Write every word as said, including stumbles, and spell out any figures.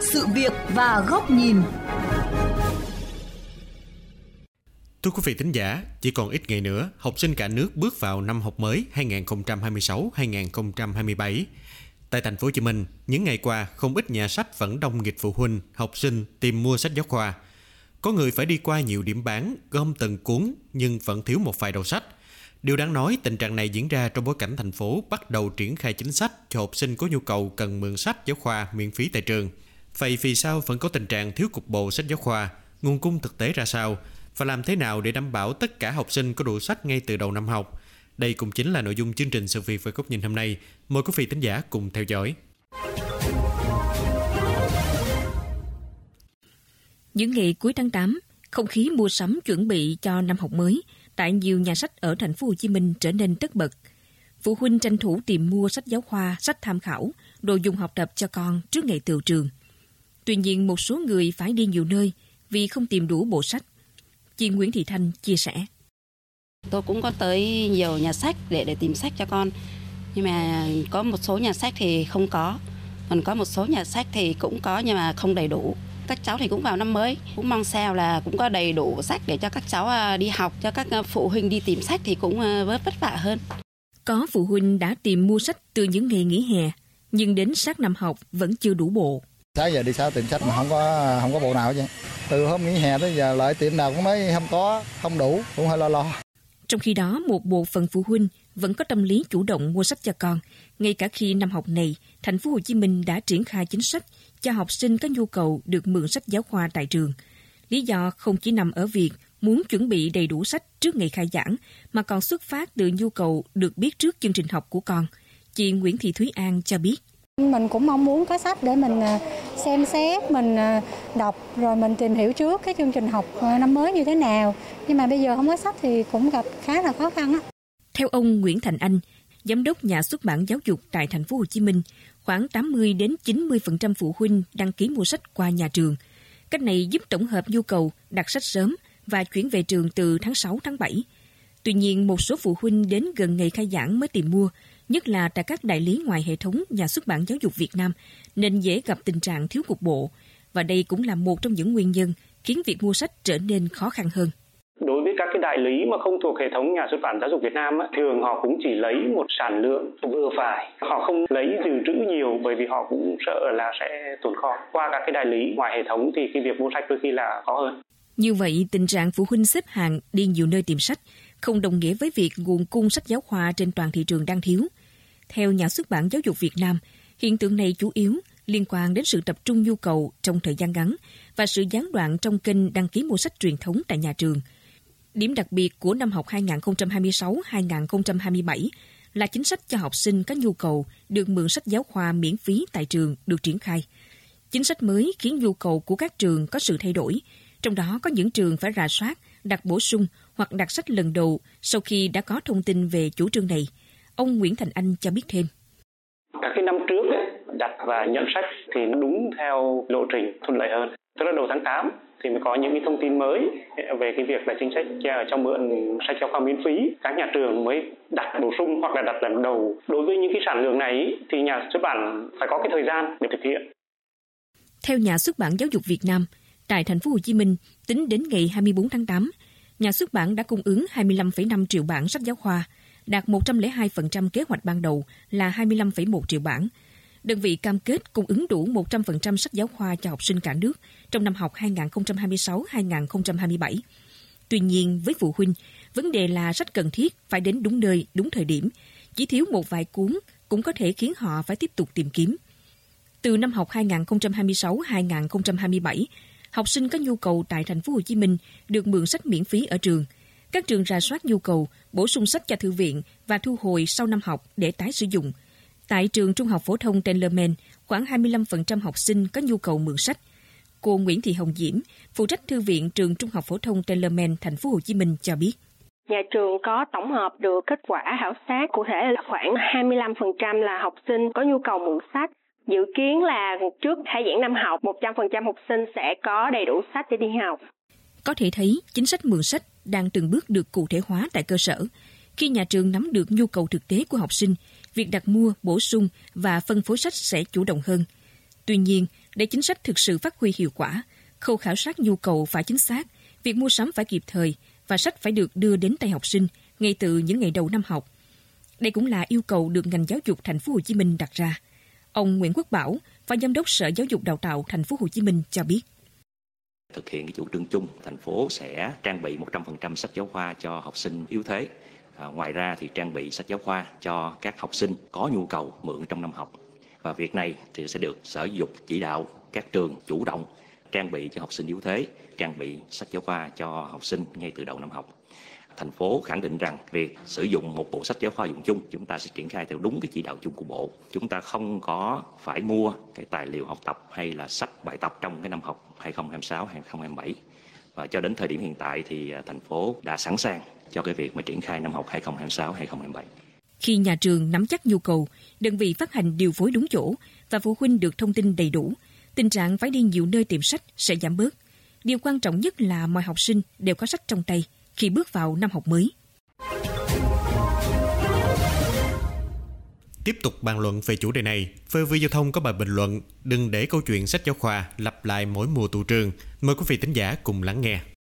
sự việc và góc nhìn. Thưa quý vị thính giả, chỉ còn ít ngày nữa, học sinh cả nước bước vào năm học mới hai không hai sáu hai không hai bảy. Tại thành phố Hồ Chí Minh, những ngày qua, không ít nhà sách vẫn đông nghịch phụ huynh, học sinh tìm mua sách giáo khoa. Có người phải đi qua nhiều điểm bán, gom từng cuốn nhưng vẫn thiếu một vài đầu sách. Điều đáng nói, tình trạng này diễn ra trong bối cảnh thành phố bắt đầu triển khai chính sách cho học sinh có nhu cầu cần mượn sách giáo khoa miễn phí tại trường. Vậy vì sao vẫn có tình trạng thiếu cục bộ sách giáo khoa? Nguồn cung thực tế ra sao? Và làm thế nào để đảm bảo tất cả học sinh có đủ sách ngay từ đầu năm học? Đây cũng chính là nội dung chương trình Sự việc và góc nhìn hôm nay. Mời quý vị thính giả cùng theo dõi. Những ngày cuối tháng tám, không khí mua sắm chuẩn bị cho năm học mới tại nhiều nhà sách ở thành phố Hồ Chí Minh trở nên tất bật. Phụ huynh tranh thủ tìm mua sách giáo khoa, sách tham khảo, đồ dùng học tập cho con trước ngày tựu trường. Tuy nhiên, một số người phải đi nhiều nơi vì không tìm đủ bộ sách. Chị Nguyễn Thị Thanh chia sẻ. Tôi cũng có tới nhiều nhà sách để để tìm sách cho con, nhưng mà có một số nhà sách thì không có, còn có một số nhà sách thì cũng có nhưng mà không đầy đủ. Các cháu thì cũng vào năm mới, cũng mong sao là cũng có đầy đủ sách để cho các cháu đi học, cho các phụ huynh đi tìm sách thì cũng bớt vất vả hơn. Có phụ huynh đã tìm mua sách từ những ngày nghỉ hè, nhưng đến sát năm học vẫn chưa đủ bộ. Sáng giờ đi sao tìm sách mà không có không có bộ nào hết. Từ hôm nghỉ hè tới giờ lại tiệm nào cũng nói không có, không đủ, cũng hơi lo lo. Trong khi đó, một bộ phận phụ huynh vẫn có tâm lý chủ động mua sách cho con, ngay cả khi năm học này, thành phố Hồ Chí Minh đã triển khai chính sách cho học sinh có nhu cầu được mượn sách giáo khoa tại trường. Lý do không chỉ nằm ở việc muốn chuẩn bị đầy đủ sách trước ngày khai giảng, mà còn xuất phát từ nhu cầu được biết trước chương trình học của con. Chị Nguyễn Thị Thúy An cho biết. Mình cũng mong muốn có sách để mình xem xét, mình đọc rồi mình tìm hiểu trước cái chương trình học năm mới như thế nào. Nhưng mà bây giờ không có sách thì cũng gặp khá là khó khăn á. Theo ông Nguyễn Thành Anh, giám đốc nhà xuất bản giáo dục tại thành phố Hồ Chí Minh, khoảng tám mươi đến chín mươi phần trăm phụ huynh đăng ký mua sách qua nhà trường. Cách này giúp tổng hợp nhu cầu đặt sách sớm và chuyển về trường từ tháng sáu, tháng bảy. Tuy nhiên, một số phụ huynh đến gần ngày khai giảng mới tìm mua, nhất là tại các đại lý ngoài hệ thống nhà xuất bản giáo dục Việt Nam, nên dễ gặp tình trạng thiếu cục bộ. Và đây cũng là một trong những nguyên nhân khiến việc mua sách trở nên khó khăn hơn. Đối với các cái đại lý mà không thuộc hệ thống nhà xuất bản giáo dục Việt Nam, thường họ cũng chỉ lấy một sản lượng vừa phải. Họ không lấy dự trữ nhiều bởi vì họ cũng sợ là sẽ tồn kho. Qua các cái đại lý ngoài hệ thống thì cái việc mua sách đôi khi là khó hơn. Như vậy, tình trạng phụ huynh xếp hàng đi nhiều nơi tìm sách không đồng nghĩa với việc nguồn cung sách giáo khoa trên toàn thị trường đang thiếu. Theo nhà xuất bản giáo dục Việt Nam, hiện tượng này chủ yếu liên quan đến sự tập trung nhu cầu trong thời gian ngắn và sự gián đoạn trong kênh đăng ký mua sách truyền thống tại nhà trường. Điểm đặc biệt của năm học hai không hai sáu hai không hai bảy là chính sách cho học sinh có nhu cầu được mượn sách giáo khoa miễn phí tại trường được triển khai. Chính sách mới khiến nhu cầu của các trường có sự thay đổi, trong đó có những trường phải rà soát, đặt bổ sung hoặc đặt sách lần đầu sau khi đã có thông tin về chủ trương này. Ông Nguyễn Thành Anh cho biết thêm. Các cái năm trước ấy, đặt và nhận sách thì nó đúng theo lộ trình thuận lợi hơn. Tức là đầu tháng tám thì mới có những cái thông tin mới về cái việc là chính sách cho mượn sách giáo khoa miễn phí. Các nhà trường mới đặt bổ sung hoặc là đặt lần đầu. Đối với những cái sản lượng này thì nhà xuất bản phải có cái thời gian để thực hiện. Theo nhà xuất bản giáo dục Việt Nam, tại thành phố Hồ Chí Minh, tính đến ngày hai mươi bốn tháng tám, nhà xuất bản đã cung ứng hai mươi lăm phẩy năm triệu bản sách giáo khoa, đạt một trăm lẻ hai phần trăm kế hoạch ban đầu là hai mươi lăm phẩy một triệu bản. Đơn vị cam kết cung ứng đủ một trăm phần trăm sách giáo khoa cho học sinh cả nước trong năm học hai không hai sáu hai không hai bảy. Tuy nhiên, với phụ huynh, vấn đề là sách cần thiết phải đến đúng nơi, đúng thời điểm. Chỉ thiếu một vài cuốn cũng có thể khiến họ phải tiếp tục tìm kiếm. Từ năm học hai không hai sáu hai không hai bảy, học sinh có nhu cầu tại thành phố Hồ Chí Minh được mượn sách miễn phí ở trường. Các trường rà soát nhu cầu, bổ sung sách cho thư viện và thu hồi sau năm học để tái sử dụng. Tại trường Trung học phổ thông Tellerman, khoảng hai mươi lăm phần trăm học sinh có nhu cầu mượn sách. Cô Nguyễn Thị Hồng Diễm, phụ trách thư viện trường Trung học phổ thông Tellerman, thành phố Hồ Chí Minh cho biết. Nhà trường có tổng hợp được kết quả khảo sát, cụ thể là khoảng hai mươi lăm phần trăm là học sinh có nhu cầu mượn sách. Dự kiến là trước khai giảng năm học, một trăm phần trăm học sinh sẽ có đầy đủ sách để đi học. Có thể thấy, chính sách mượn sách đang từng bước được cụ thể hóa tại cơ sở. Khi nhà trường nắm được nhu cầu thực tế của học sinh, việc đặt mua, bổ sung và phân phối sách sẽ chủ động hơn. Tuy nhiên, Để chính sách thực sự phát huy hiệu quả, khâu khảo sát nhu cầu phải chính xác, việc mua sắm phải kịp thời và sách phải được đưa đến tay học sinh ngay từ những ngày đầu năm học. Đây cũng là yêu cầu được ngành giáo dục Thành phố Hồ Chí Minh đặt ra. Ông Nguyễn Quốc Bảo, Phó Giám đốc Sở Giáo dục Đào tạo Thành phố Hồ Chí Minh cho biết. Thực hiện cái chủ trương chung, thành phố sẽ trang bị một trăm phần trăm sách giáo khoa cho học sinh yếu thế. À, ngoài ra thì trang bị sách giáo khoa cho các học sinh có nhu cầu mượn trong năm học. Và việc này thì sẽ được Sở Giáo dục chỉ đạo các trường chủ động trang bị cho học sinh yếu thế, trang bị sách giáo khoa cho học sinh ngay từ đầu năm học. Thành phố khẳng định rằng việc sử dụng một bộ sách giáo khoa dùng chung chúng ta sẽ triển khai theo đúng cái chỉ đạo chung của Bộ. Chúng ta không có phải mua cái tài liệu học tập hay là sách bài tập trong cái năm học hai không hai sáu hai không hai bảy. Và cho đến thời điểm hiện tại thì thành phố đã sẵn sàng cho cái việc mà triển khai năm học hai không hai sáu hai không hai bảy. Khi nhà trường nắm chắc nhu cầu, đơn vị phát hành điều phối đúng chỗ và phụ huynh được thông tin đầy đủ, tình trạng phải đi nhiều nơi tìm sách sẽ giảm bớt. Điều quan trọng nhất là mọi học sinh đều có sách trong tay khi bước vào năm học mới. Tiếp tục bàn luận về chủ đề này, vê o vê Giao thông có bài bình luận "Đừng để câu chuyện sách giáo khoa lặp lại mỗi mùa tụ trường". Mời quý vị thính giả cùng lắng nghe.